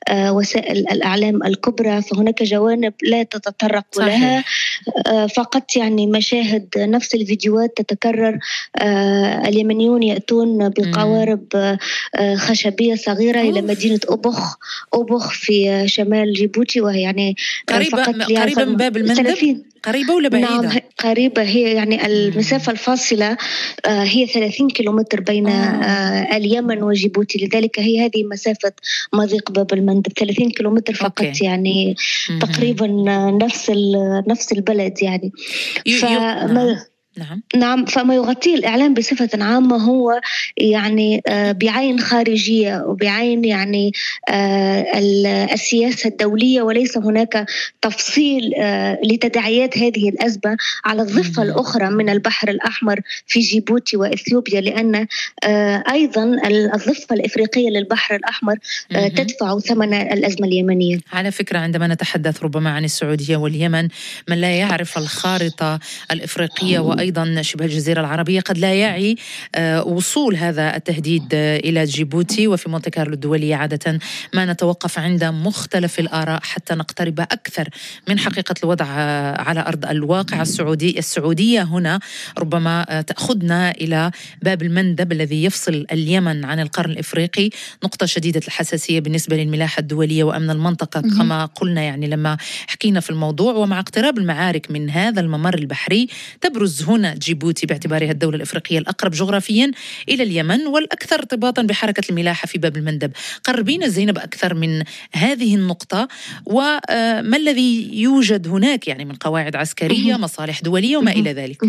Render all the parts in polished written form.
وسائل الإعلام الكبرى، فهناك جوانب لا تتطرق لها، فقط يعني مشاهد نفس الفيديوهات تتكرر. اليمنيون يأتون بقوارب خشبية صغيرة إلى مدينة أوبخ في شمال جيبوتي، وهي يعني قريبة من باب المندب. قريبة ولا بعيدة؟ نعم قريبة، هي يعني المسافة الفاصلة هي 30 كيلومتر بين اليمن وجيبوتي، لذلك هي هذه مسافة مضيق باب المندب 30 كيلومتر فقط. يعني تقريبا نفس البلد يعني. نعم، فما يغطيه الإعلام بصفة عامة هو يعني بعين خارجية وبعين يعني السياسة الدولية، وليس هناك تفصيل لتداعيات هذه الأزمة على الضفة الأخرى من البحر الأحمر في جيبوتي وإثيوبيا، لأن أيضا الضفة الإفريقية للبحر الأحمر تدفع ثمن الأزمة اليمنية. على فكرة، عندما نتحدث ربما عن السعودية واليمن، من لا يعرف الخارطة الإفريقية وأيضا شبه الجزيرة العربية قد لا يعي وصول هذا التهديد إلى جيبوتي. وفي مونتي كارلو الدولية عادة ما نتوقف عند مختلف الآراء حتى نقترب أكثر من حقيقة الوضع على أرض الواقع. السعودية هنا ربما تأخذنا إلى باب المندب الذي يفصل اليمن عن القرن الإفريقي، نقطة شديدة الحساسية بالنسبة للملاحة الدولية وأمن المنطقة كما قلنا يعني لما حكينا في الموضوع. ومع اقتراب المعارك من هذا الممر البحري تبرز هنا جيبوتي باعتبارها الدولة الإفريقية الأقرب جغرافيا إلى اليمن والأكثر ارتباطا بحركة الملاحة في باب المندب. قربينا زينب أكثر من هذه النقطة، وما الذي يوجد هناك يعني من قواعد عسكرية، مصالح دولية وما إلى ذلك؟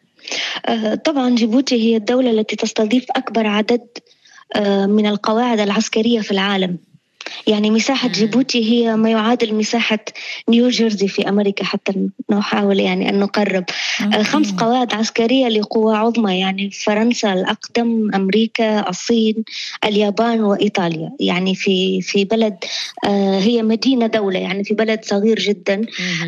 طبعا جيبوتي هي الدولة التي تستضيف أكبر عدد من القواعد العسكرية في العالم. يعني مساحة جيبوتي هي ما يعادل مساحة نيوجيرسي في أمريكا، حتى نحاول يعني أن نقرب. 5 قواعد عسكرية لقوى عظمى، يعني فرنسا الأقدم، أمريكا، الصين، اليابان وإيطاليا. يعني في بلد هي مدينة دولة، يعني في بلد صغير جدا.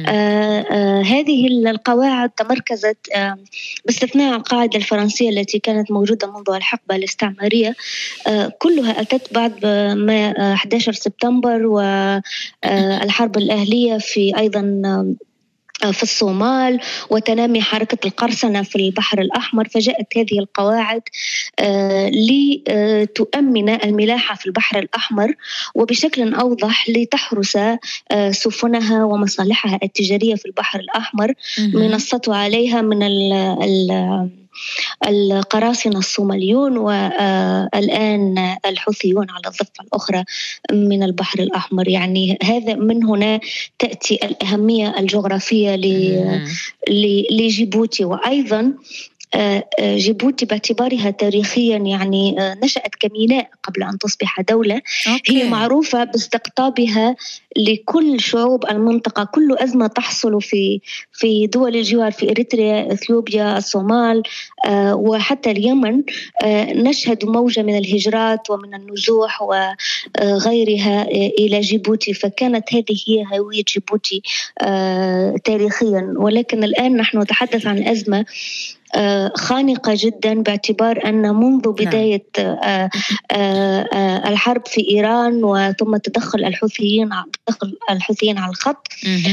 هذه القواعد تمركزت باستثناء القاعدة الفرنسية التي كانت موجودة منذ الحقبة الاستعمارية، كلها أتت بعد ما 11 سبتمبر والحرب الأهلية في أيضا في الصومال وتنامي حركة القرصنة في البحر الأحمر. فجاءت هذه القواعد لتؤمن الملاحة في البحر الأحمر، وبشكل أوضح لتحرس سفنها ومصالحها التجارية في البحر الأحمر من السطو عليها من القراصنة الصوماليون والآن الحوثيون على الضفة الأخرى من البحر الأحمر. يعني هذا من هنا تأتي الأهمية الجغرافية لجيبوتي. وأيضا جيبوتي باعتبارها تاريخيا يعني نشأت كميناء قبل أن تصبح دولة. هي معروفة باستقطابها لكل شعوب المنطقة. كل أزمة تحصل في دول الجوار، في إريتريا، إثيوبيا، الصومال وحتى اليمن، نشهد موجة من الهجرات ومن النزوح وغيرها إلى جيبوتي. فكانت هذه هي هوية جيبوتي تاريخيا. ولكن الآن نحن نتحدث عن أزمة خانقة جدا، باعتبار أن منذ بداية الحرب في إيران وثم تدخل الحوثيين على الخط،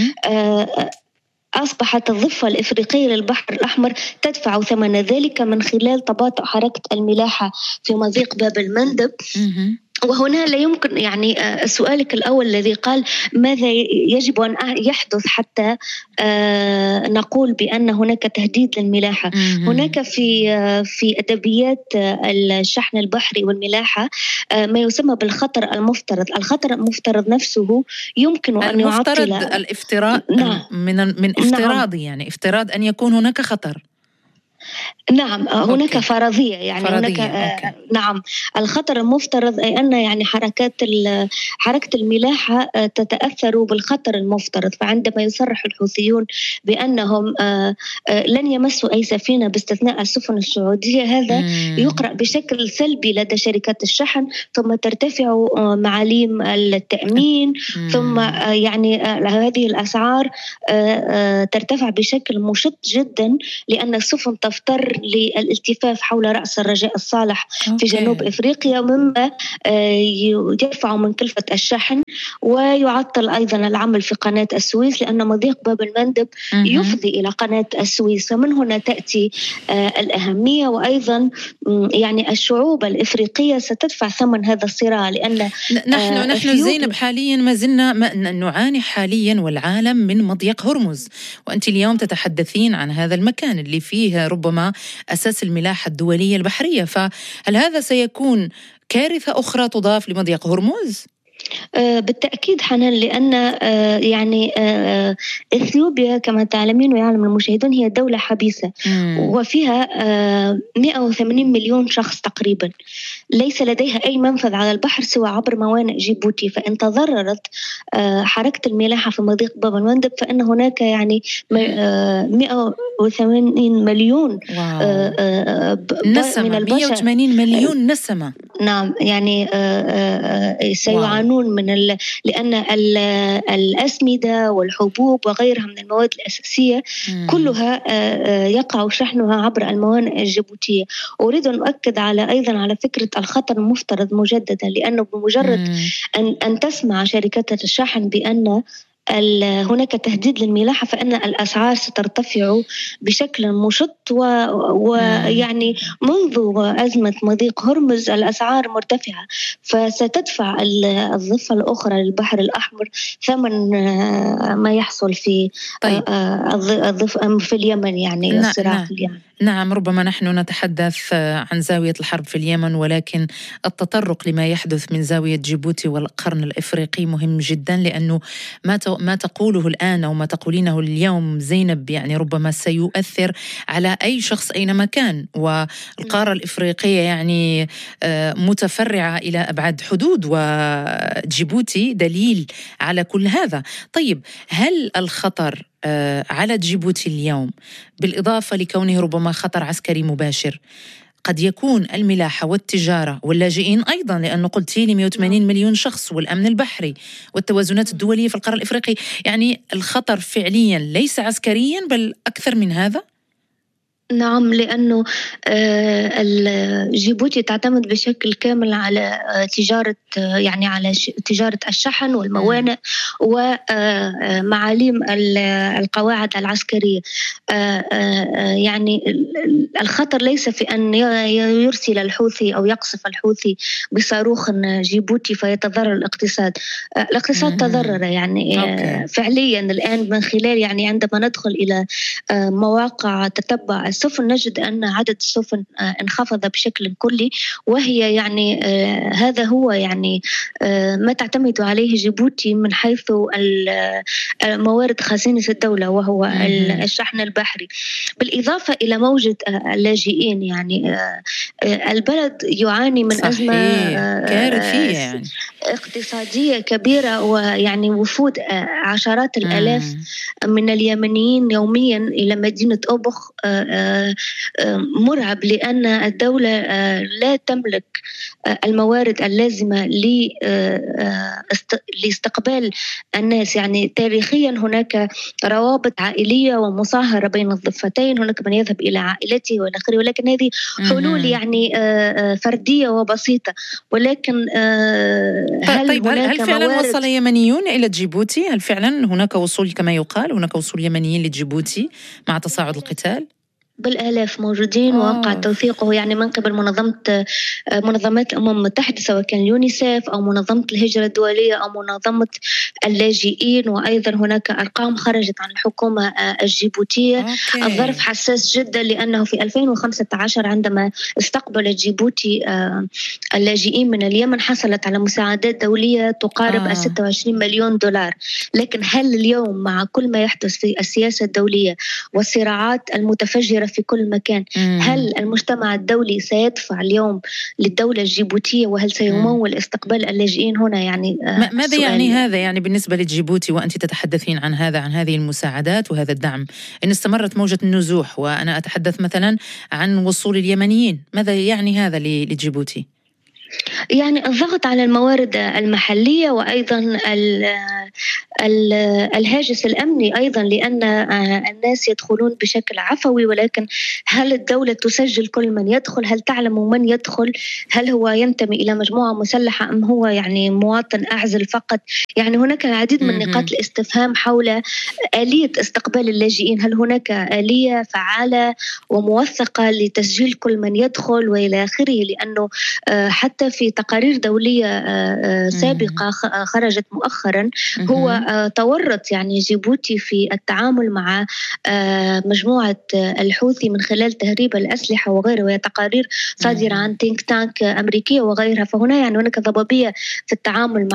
أصبحت الضفة الإفريقية للبحر الأحمر تدفع ثمن ذلك من خلال تباطؤ حركة الملاحة في مضيق باب المندب. وهنا لا يمكن يعني سؤالك الأول الذي قال ماذا يجب أن يحدث حتى نقول بأن هناك تهديد للملاحة. هناك في أدبيات الشحن البحري والملاحة ما يسمى بالخطر المفترض. الخطر المفترض نفسه يمكن أن يعطل الافتراض. من افتراضي يعني افتراض أن يكون هناك خطر. نعم، هناك فرضية يعني هناك نعم. الخطر المفترض أي أن يعني حركة الملاحة تتأثر بالخطر المفترض. فعندما يصرح الحوثيون بأنهم لن يمسوا أي سفينة باستثناء السفن السعودية، هذا يقرأ بشكل سلبي لدى شركات الشحن، ثم ترتفع معاليم التأمين، ثم يعني هذه الأسعار ترتفع بشكل مشط جدا، لأن السفن تفتر للالتفاف حول رأس الرجاء الصالح في جنوب إفريقيا، مما يرفع من كلفة الشحن ويعطل أيضا العمل في قناة السويس، لأن مضيق باب المندب يفضي إلى قناة السويس. فمن هنا تأتي الأهمية، وأيضا يعني الشعوب الإفريقية ستدفع ثمن هذا الصراع، لأن نحن زينب حاليا ما زلنا نعاني حاليا والعالم من مضيق هرمز، وأنت اليوم تتحدثين عن هذا المكان اللي فيه ربما أساس الملاحة الدولية البحرية، فهل هذا سيكون كارثة أخرى تضاف لمضيق هرمز؟ بالتأكيد حنان، لأن يعني إثيوبيا كما تعلمين ويعلم المشاهدون هي دولة حبيسة وفيها 180 مليون شخص تقريبا، ليس لديها أي منفذ على البحر سوى عبر موانئ جيبوتي. فإن تضررت حركة الملاحة في مضيق باب المندب فإن هناك يعني 180 مليون نسمة، من البشر 180 مليون نسمة. نعم، يعني سيعانون لأن الأسمدة والحبوب وغيرها من المواد الأساسية كلها يقع شحنها عبر الموانئ الجيبوتية. أريد أن أؤكد أيضا على فكرة الخطر المفترض مجددا، لأنه بمجرد أن تسمع شركات الشحن بأن هناك تهديد للملاحة فإن الأسعار سترتفع بشكل مشط، ويعني منذ أزمة مضيق هرمز الأسعار مرتفعة، فستدفع الضفة الأخرى للبحر الأحمر ثمن ما يحصل في في اليمن، يعني الصراع في اليمن. نعم، ربما نحن نتحدث عن زاوية الحرب في اليمن، ولكن التطرق لما يحدث من زاوية جيبوتي والقرن الإفريقي مهم جدا، لأنه ما تقوله الآن أو ما تقولينه اليوم زينب يعني ربما سيؤثر على أي شخص أينما كان، والقارة الإفريقية يعني متفرعة إلى أبعد حدود، وجيبوتي دليل على كل هذا. طيب، هل الخطر على جيبوتي اليوم بالإضافة لكونه ربما خطر عسكري مباشر قد يكون الملاحة والتجارة واللاجئين أيضا، لأنه قلتي لي 180 مليون شخص، والأمن البحري والتوازنات الدولية في القرن الإفريقي، يعني الخطر فعليا ليس عسكريا بل أكثر من هذا؟ نعم، لأنه جيبوتي تعتمد بشكل كامل على تجارة، يعني على تجارة الشحن والموانئ ومعاليم القواعد العسكرية. يعني الخطر ليس في أن يرسل الحوثي أو يقصف الحوثي بصاروخ جيبوتي فيتضرر الاقتصاد. الاقتصاد تضرر يعني فعليا الآن، من خلال يعني عندما ندخل إلى مواقع تتبع السفن نجد أن عدد السفن انخفض بشكل كلي، وهي يعني هذا هو يعني ما تعتمد عليه جيبوتي من حيث موارد خزينة الدولة، وهو الشحن البحري، بالإضافة إلى موجة اللاجئين. يعني البلد يعاني من أزمة كارثية يعني اقتصادية كبيرة، ويعني وفود عشرات الآلاف من اليمنيين يوميا إلى مدينة أوبخ مرعب، لأن الدولة لا تملك الموارد اللازمة لاستقبال الناس. يعني تاريخيا هناك روابط عائلية ومصاهرة بين الضفتين، هناك من يذهب إلى عائلته والآخر، ولكن هذه حلول يعني فردية وبسيطة. ولكن هل فعلا وصل يمنيون إلى جيبوتي؟ هل فعلا هناك وصول كما يقال، هناك وصول يمنيين لجيبوتي مع تصاعد القتال؟ بالآلاف موجودين، ووقع توثيقه يعني من قبل منظمات الأمم المتحدة، سواء كان يونيسيف أو منظمة الهجرة الدولية أو منظمة اللاجئين. وأيضا هناك أرقام خرجت عن الحكومة الجيبوتية. الظرف حساس جدا، لأنه في 2015 عندما استقبلت جيبوتي اللاجئين من اليمن حصلت على مساعدات دولية تقارب 26 مليون دولار. لكن هل اليوم مع كل ما يحدث في السياسة الدولية والصراعات المتفجرة في كل مكان، هل المجتمع الدولي سيدفع اليوم للدولة الجيبوتية، وهل سيمول استقبال اللاجئين هنا؟ يعني ماذا يعني هذا يعني بالنسبة لجيبوتي وأنت تتحدثين عن هذه المساعدات وهذا الدعم؟ إن استمرت موجة النزوح وأنا أتحدث مثلا عن وصول اليمنيين، ماذا يعني هذا لجيبوتي؟ يعني الضغط على الموارد المحلية، وأيضا الهاجس الأمني أيضا، لأن الناس يدخلون بشكل عفوي، ولكن هل الدولة تسجل كل من يدخل؟ هل تعلم من يدخل؟ هل هو ينتمي إلى مجموعة مسلحة أم هو يعني مواطن أعزل فقط؟ يعني هناك العديد من نقاط الاستفهام حول آلية استقبال اللاجئين. هل هناك آلية فعالة وموثقة لتسجيل كل من يدخل وإلى آخره؟ لأنه حتى في تقارير دولية سابقة خرجت مؤخرا هو تورط يعني جيبوتي في التعامل مع مجموعة الحوثي من خلال تهريب الأسلحة وغيره، وهي تقارير صادرة عن تينك تانك أمريكية وغيرها. فهنا يعني هناك ضبابية في التعامل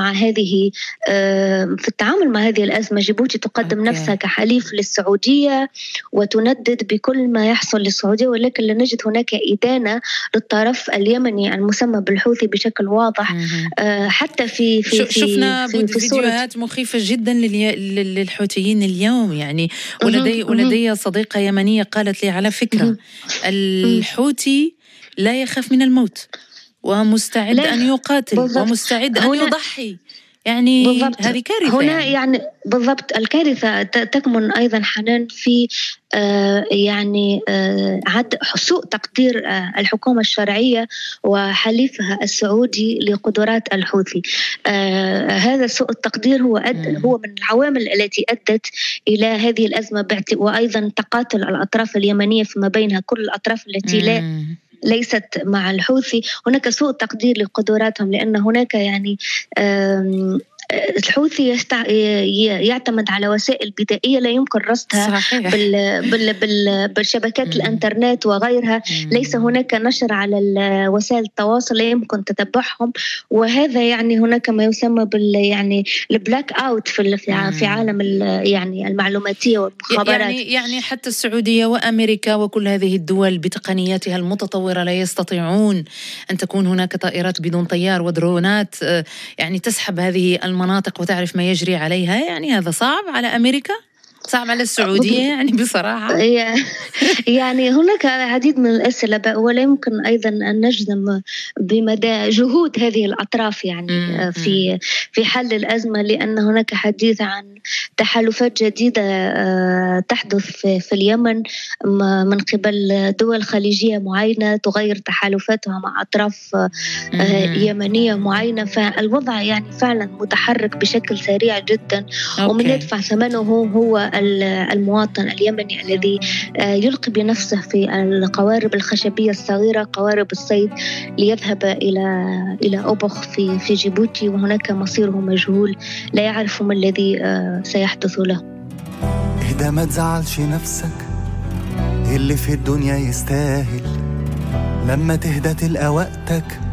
مع هذه الأزمة. جيبوتي تقدم نفسها كحليف للسعودية وتندد بكل ما يحصل للسعودية، ولكن لا نجد هناك إدانة للطرف اليمني المسمى بالحوثي بشكل واضح. حتى في شفنا فيديوهات مخيفة جدا للحوثيين اليوم يعني. ولدي صديقة يمنية قالت لي على فكرة الحوثي لا يخاف من الموت ومستعد أن يقاتل ومستعد أن يضحي. يعني بالضبط. هذه كارثة هنا يعني بالضبط. الكارثة تكمن أيضا حنان في سوء تقدير الحكومة الشرعية وحليفها السعودي لقدرات الحوثي. هذا سوء التقدير هو من العوامل التي أدت إلى هذه الأزمة، وأيضا تقاتل الأطراف اليمنية فيما بينها. كل الأطراف التي ليست مع الحوثي هناك سوء تقدير لقدراتهم، لأن هناك يعني الحوثي يعتمد على وسائل بدائية لا يمكن رصدها بالشبكات الانترنت وغيرها. ليس هناك نشر على وسائل التواصل لا يمكن تتبعهم، وهذا يعني هناك ما يسمى يعني البلاك اوت في عالم يعني المعلوماتية والمخابرات. يعني حتى السعودية وأمريكا وكل هذه الدول بتقنياتها المتطورة لا يستطيعون أن تكون هناك طائرات بدون طيار ودرونات يعني تسحب هذه المناطق وتعرف ما يجري عليها. يعني هذا صعب على أمريكا، صعب على السعودية يعني بصراحة. يعني هناك العديد من الأسئلة، ولا يمكن أيضا أن نجزم بمدى جهود هذه الأطراف يعني في حل الأزمة، لأن هناك حديث عن تحالفات جديدة تحدث في اليمن من قبل دول خليجية معينة تغير تحالفاتها مع أطراف يمنية معينة. فالوضع يعني فعلا متحرك بشكل سريع جدا، ومن يدفع ثمنه هو المواطن اليمني الذي يلقي بنفسه في القوارب الخشبية الصغيرة، قوارب الصيد، ليذهب إلى أبخ في جيبوتي، وهناك مصيره مجهول، لا يعرف ما الذي سيحدث له. إذا ما تزعلش نفسك، اللي في الدنيا يستاهل لما تهدى تلقى وقتك